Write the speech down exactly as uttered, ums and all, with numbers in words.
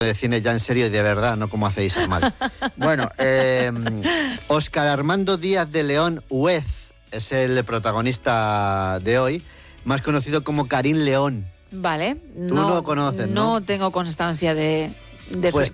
de cine ya en serio y de verdad, no como hacéis mal. Bueno, eh, Óscar Armando Díaz de León Huez es el protagonista de hoy, más conocido como Karim León. Vale. Tú no lo conoces, ¿no? No tengo constancia de, de Pues su